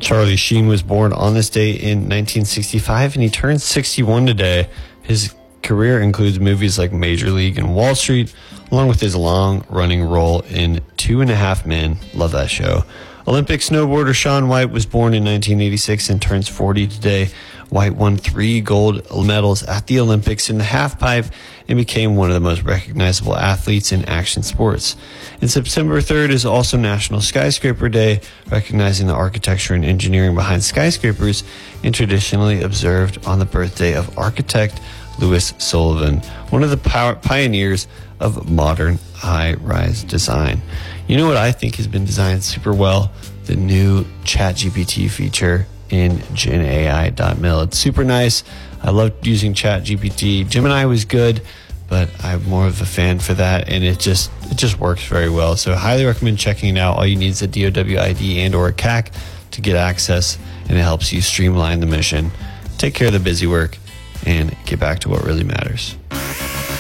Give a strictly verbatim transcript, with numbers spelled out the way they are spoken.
Charlie Sheen was born on this day in nineteen sixty-five, and he turned sixty-one today. His career includes movies like Major League and Wall Street, along with his long-running role in Two and a Half Men. Love that show. Olympic snowboarder Shaun White was born in nineteen eighty-six and turns forty today. White won three gold medals at the Olympics in the halfpipe and became one of the most recognizable athletes in action sports. And September third is also National Skyscraper Day, recognizing the architecture and engineering behind skyscrapers, and traditionally observed on the birthday of architect Louis Sullivan, one of the power- pioneers of modern high-rise design. You know what I think has been designed super well? The new ChatGPT feature in Gen A I dot mil. It's super nice. I love using ChatGPT. Gemini was good, but I'm more of a fan for that, and it just it just works very well. So I highly recommend checking it out. All you need is a D O W I D and or a C A C to get access, and it helps you streamline the mission, take care of the busy work, and get back to what really matters.